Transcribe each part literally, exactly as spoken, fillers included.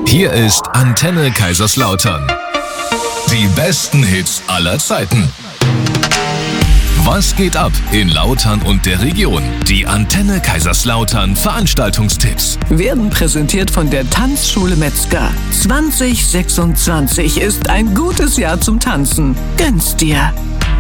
Hier ist Antenne Kaiserslautern. Die besten Hits aller Zeiten. Was geht ab in Lautern und der Region? Die Antenne Kaiserslautern Veranstaltungstipps werden präsentiert von der Tanzschule Metzger. zwanzig sechsundzwanzig ist ein gutes Jahr zum Tanzen. Gönn's dir!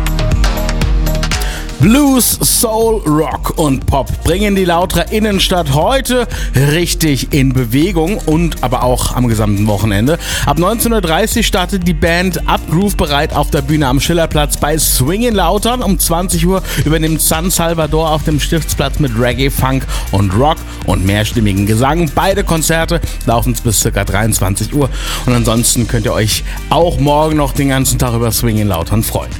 Blues, Soul, Rock und Pop bringen die Lauterer Innenstadt heute richtig in Bewegung und aber auch am gesamten Wochenende. Ab neunzehn Uhr dreißig startet die Band Upgroove bereit auf der Bühne am Schillerplatz bei Swing in Lautern. Um zwanzig Uhr übernimmt San Salvador auf dem Stiftsplatz mit Reggae, Funk und Rock und mehrstimmigen Gesang. Beide Konzerte laufen bis ca. dreiundzwanzig Uhr und ansonsten könnt ihr euch auch morgen noch den ganzen Tag über Swing in Lautern freuen.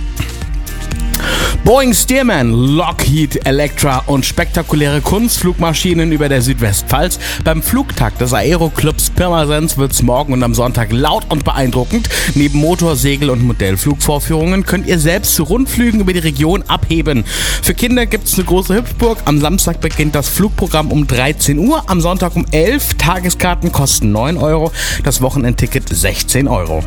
Boeing Stearman, Lockheed Electra und spektakuläre Kunstflugmaschinen über der Südwestpfalz. Beim Flugtag des Aeroclubs Pirmasens wird's morgen und am Sonntag laut und beeindruckend. Neben Motor-, Segel- und Modellflugvorführungen könnt ihr selbst zu Rundflügen über die Region abheben. Für Kinder gibt's eine große Hüpfburg. Am Samstag beginnt das Flugprogramm um dreizehn Uhr, am Sonntag um elf. Tageskarten kosten neun Euro, das Wochenendticket sechzehn Euro.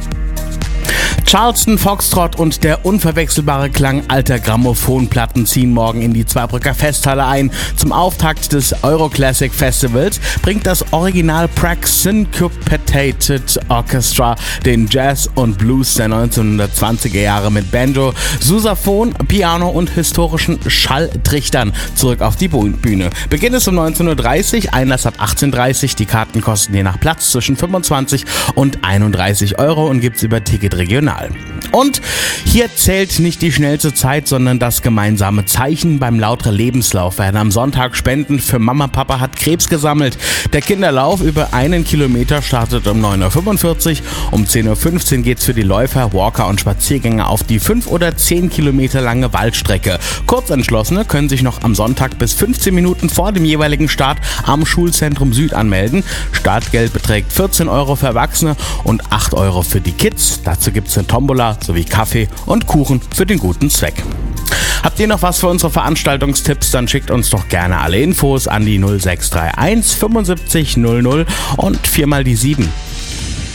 Charleston, Foxtrot und der unverwechselbare Klang alter Grammophonplatten ziehen morgen in die Zweibrücker Festhalle ein. Zum Auftakt des Euroclassic Festivals bringt das Original Prague Syncopated Orchestra den Jazz und Blues der neunzehnhundertzwanziger Jahre mit Banjo, Sousaphon, Piano und historischen Schalltrichtern zurück auf die Bühne. Beginn ist um neunzehn Uhr dreißig, Einlass ab achtzehn Uhr dreißig. Die Karten kosten je nach Platz zwischen fünfundzwanzig und einunddreißig Euro und gibt's über Ticket Regional. Und hier zählt nicht die schnellste Zeit, sondern das gemeinsame Zeichen. Beim Lauterer Lebenslauf werden am Sonntag Spenden für Mama, Papa hat Krebs gesammelt. Der Kinderlauf über einen Kilometer startet um neun Uhr fünfundvierzig. Um zehn Uhr fünfzehn geht's für die Läufer, Walker und Spaziergänger auf die fünf oder zehn Kilometer lange Waldstrecke. Kurzentschlossene können sich noch am Sonntag bis fünfzehn Minuten vor dem jeweiligen Start am Schulzentrum Süd anmelden. Startgeld beträgt vierzehn Euro für Erwachsene und acht Euro für die Kids. Dazu gibt's eine Tombola sowie Kaffee und Kuchen für den guten Zweck. Habt ihr noch was für unsere Veranstaltungstipps? Dann schickt uns doch gerne alle Infos an die null sechs drei eins fünfundsiebzig null null und viermal die sieben.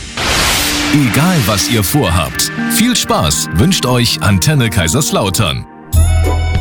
Egal was ihr vorhabt, viel Spaß wünscht euch Antenne Kaiserslautern.